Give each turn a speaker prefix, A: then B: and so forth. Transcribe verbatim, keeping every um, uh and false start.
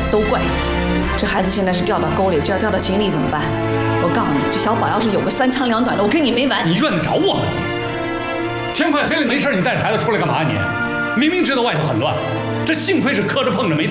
A: 都怪你。这孩子现在是掉到沟里，这要掉到井里怎么办？我告诉你，这小宝要是有个三长两短的，我跟你没完。
B: 你怨得着我吗？你天快黑了没事，你带着孩子出来干嘛？你明明知道外头很乱，这幸亏是磕着碰着没。